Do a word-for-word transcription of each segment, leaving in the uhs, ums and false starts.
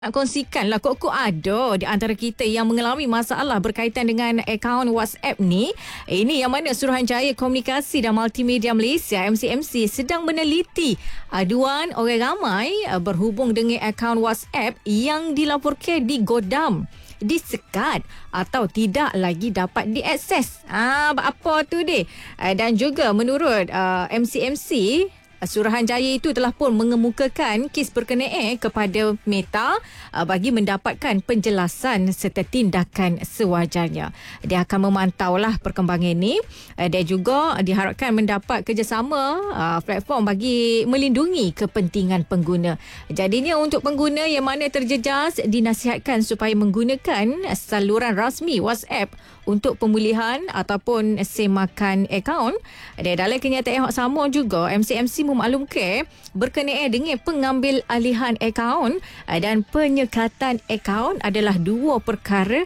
Nak kongsikanlah, kok-kok ada di antara kita yang mengalami masalah berkaitan dengan akaun WhatsApp ni. Ini yang mana Suruhanjaya Komunikasi dan Multimedia Malaysia M C M C sedang meneliti aduan orang ramai berhubung dengan akaun WhatsApp yang dilaporkan digodam, disekat atau tidak lagi dapat diakses. Ah, apa tu deh? Dan juga menurut uh, M C M C, Suruhanjaya itu telah pun mengemukakan kes berkenaan kepada Meta bagi mendapatkan penjelasan serta tindakan sewajarnya. Dia akan memantaulah perkembangan ini. Dia juga diharapkan mendapat kerjasama platform bagi melindungi kepentingan pengguna. Jadinya untuk pengguna yang mana terjejas, dinasihatkan supaya menggunakan saluran rasmi WhatsApp untuk pemulihan ataupun semakan akaun. Dan dalam kenyataan yang sama juga, M C M C memaklumkan berkenaan dengan pengambil alihan akaun dan penyekatan akaun adalah dua perkara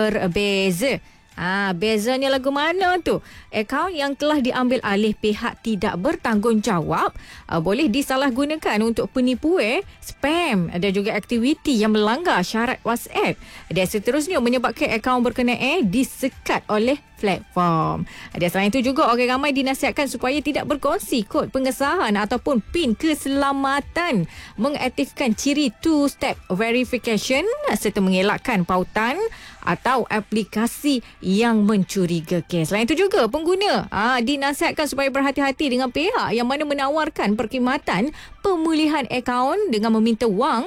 berbeza. Ah, bezanya lagu mana tu? Akaun yang telah diambil alih pihak tidak bertanggungjawab uh, boleh disalahgunakan untuk penipuan, spam dan juga aktiviti yang melanggar syarat WhatsApp. Dan seterusnya menyebabkan akaun berkenaan disekat oleh platform. Dan selain itu juga orang ramai dinasihatkan supaya tidak berkongsi kod pengesahan ataupun PIN keselamatan, mengaktifkan ciri two-step verification serta mengelakkan pautan atau aplikasi yang mencurigakan. Selain itu juga pengguna aa, dinasihatkan supaya berhati-hati dengan pihak yang mana menawarkan perkhidmatan pemulihan akaun dengan meminta wang,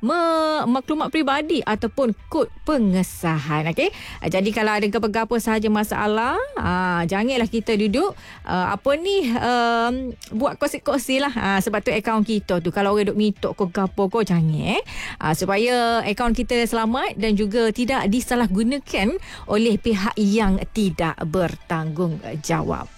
Me- maklumat peribadi ataupun kod pengesahan. Okey, jadi kalau ada apa-apa sahaja masalah, aa, janganlah kita duduk aa, apa ni um, buat kongsi-kongsi lah. Aa, sebab tu akaun kita tu kalau orang duk mitok kau gapo kau jangan eh aa, supaya akaun kita selamat dan juga tidak disalahgunakan oleh pihak yang tidak bertanggungjawab.